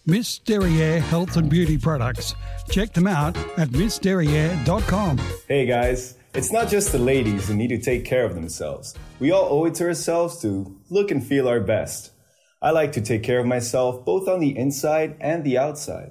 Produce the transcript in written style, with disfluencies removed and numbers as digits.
Miss Derriere Health and Beauty Products. Check them out at missderriere.com. Hey guys, it's not just the ladies who need to take care of themselves. We all owe it to ourselves to look and feel our best. I like to take care of myself both on the inside and the outside.